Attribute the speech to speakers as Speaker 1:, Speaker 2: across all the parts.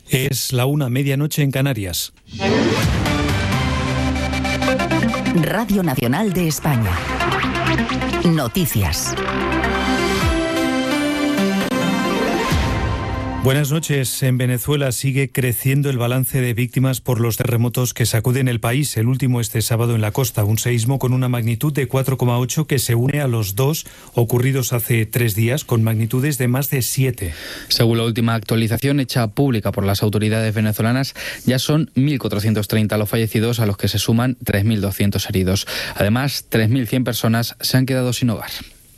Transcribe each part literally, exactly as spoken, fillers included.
Speaker 1: Es la una, medianoche en Canarias.
Speaker 2: Radio Nacional de España. Noticias.
Speaker 1: Buenas noches. En Venezuela sigue creciendo el balance de víctimas por los terremotos que sacuden el país. El último este sábado en la costa, un seísmo con una magnitud de cuatro coma ocho que se une a los dos ocurridos hace tres días con magnitudes de más de siete.
Speaker 3: Según la última actualización hecha pública por las autoridades venezolanas, ya son mil cuatrocientos treinta los fallecidos, a los que se suman tres mil doscientos heridos. Además, tres mil cien personas se han quedado sin hogar.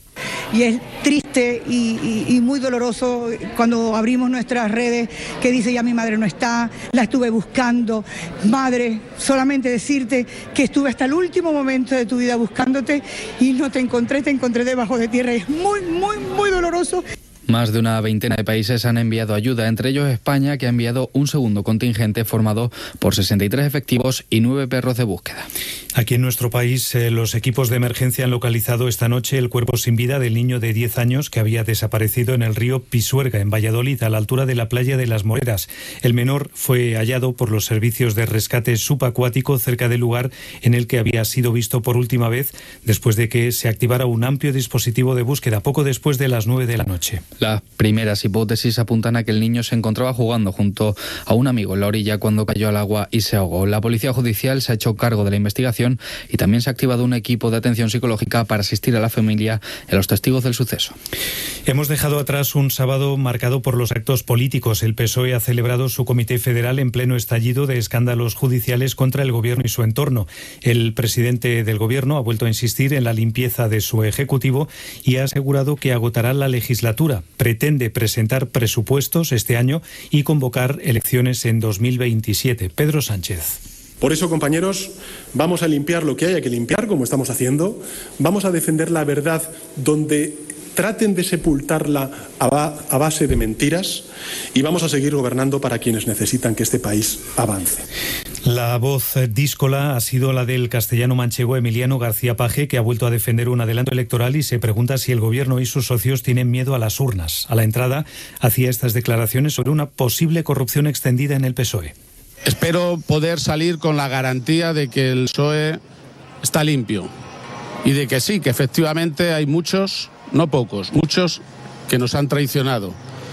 Speaker 4: Y es triste y, y, y muy doloroso cuando abrimos nuestras redes que dice ya mi madre no está, la estuve buscando. Madre, solamente decirte que estuve hasta el último momento de tu vida buscándote y no te encontré, te encontré debajo de tierra. Es muy, muy, muy doloroso.
Speaker 3: Más de una veintena de países han enviado ayuda, entre ellos España, que ha enviado un segundo contingente formado por sesenta y tres efectivos y nueve perros de búsqueda.
Speaker 1: Aquí en nuestro país, eh, los equipos de emergencia han localizado esta noche el cuerpo sin vida del niño de diez años que había desaparecido en el río Pisuerga, en Valladolid, a la altura de la playa de Las Moreras. El menor fue hallado por los servicios de rescate subacuático cerca del lugar en el que había sido visto por última vez, después de que se activara un amplio dispositivo de búsqueda, poco después de las nueve de la noche.
Speaker 3: Las primeras hipótesis apuntan a que el niño se encontraba jugando junto a un amigo en la orilla cuando cayó al agua y se ahogó. La Policía Judicial se ha hecho cargo de la investigación y también se ha activado un equipo de atención psicológica para asistir a la familia y a los testigos del suceso.
Speaker 1: Hemos dejado atrás un sábado marcado por los actos políticos. El P S O E ha celebrado su comité federal en pleno estallido de escándalos judiciales contra el gobierno y su entorno. El presidente del gobierno ha vuelto a insistir en la limpieza de su ejecutivo y ha asegurado que agotará la legislatura. Pretende presentar presupuestos este año y convocar elecciones en dos mil veintisiete. Pedro Sánchez.
Speaker 5: Por eso, compañeros, vamos a limpiar lo que haya que limpiar, como estamos haciendo. Vamos a defender la verdad donde traten de sepultarla a base de mentiras y vamos a seguir gobernando para quienes necesitan que este país avance.
Speaker 1: La voz díscola ha sido la del castellano manchego Emiliano García Paje, que ha vuelto a defender un adelanto electoral y se pregunta si el gobierno y sus socios tienen miedo a las urnas. A la entrada hacía estas declaraciones sobre una posible corrupción extendida en el P S O E.
Speaker 6: Espero poder salir con la garantía de que el P S O E está limpio y de que sí, que efectivamente hay muchos, no pocos, muchos que nos han traicionado.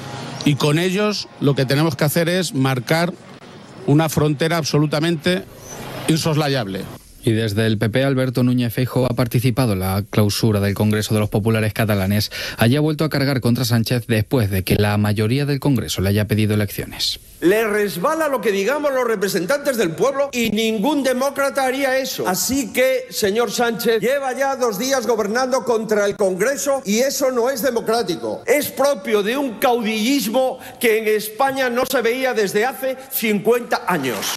Speaker 6: Y con ellos lo que tenemos que hacer es marcar una frontera absolutamente insoslayable.
Speaker 3: Y desde el P P, Alberto Núñez Feijóo ha participado en la clausura del Congreso de los Populares catalanes. Allí ha vuelto a cargar contra Sánchez después de que la mayoría del Congreso le haya pedido elecciones.
Speaker 7: Le resbala lo que digamos los representantes del pueblo y ningún demócrata haría eso. Así que, señor Sánchez, lleva ya dos días gobernando contra el Congreso y eso no es democrático. Es propio de un caudillismo que en España no se veía desde hace cincuenta años.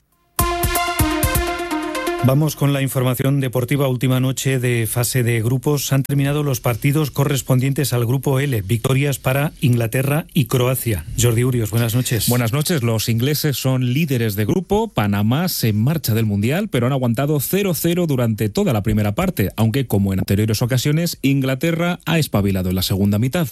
Speaker 1: Vamos con la información deportiva. Última noche de fase de grupos. Han terminado los partidos correspondientes al grupo L. Victorias para Inglaterra y Croacia. Jordi Urios, buenas noches.
Speaker 8: Buenas noches. Los ingleses son líderes de grupo. Panamá se marcha del Mundial, pero han aguantado cero cero durante toda la primera parte, aunque, como en anteriores ocasiones, Inglaterra ha espabilado en la segunda mitad.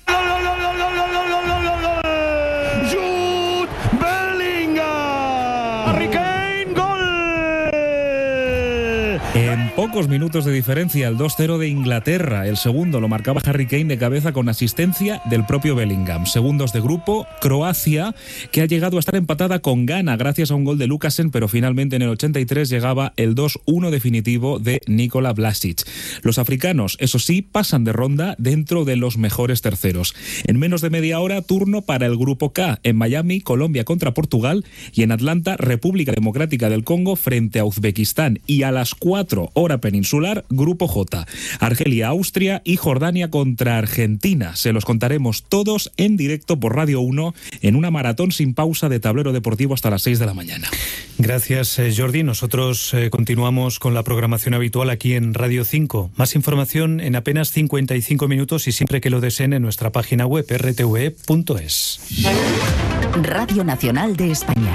Speaker 8: En pocos minutos de diferencia, el dos cero de Inglaterra. El segundo lo marcaba Harry Kane de cabeza con asistencia del propio Bellingham. Segundos de grupo, Croacia, que ha llegado a estar empatada con Ghana gracias a un gol de Lukasen, pero finalmente en el ochenta y tres llegaba el dos uno definitivo de Nikola Vlasic. Los africanos, eso sí, pasan de ronda dentro de los mejores terceros. En menos de media hora, turno para el grupo K. En Miami, Colombia contra Portugal, y en Atlanta, República Democrática del Congo frente a Uzbekistán. Y a las cuatro, hora peninsular, grupo J. Argelia, Austria y Jordania contra Argentina. Se los contaremos todos en directo por Radio uno en una maratón sin pausa de Tablero Deportivo hasta las seis de la mañana.
Speaker 1: Gracias, Jordi. Nosotros eh, continuamos con la programación habitual aquí en Radio cinco. Más información en apenas cincuenta y cinco minutos y siempre que lo deseen en nuestra página web r t v e punto es.
Speaker 2: Radio Nacional de España.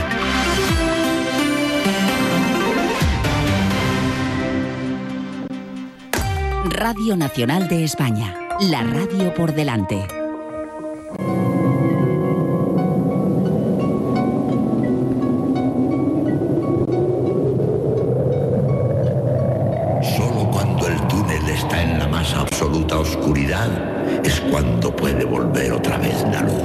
Speaker 2: Radio Nacional de España, la radio por delante.
Speaker 9: está en la más absoluta oscuridad, es cuando puede volver otra vez la luz.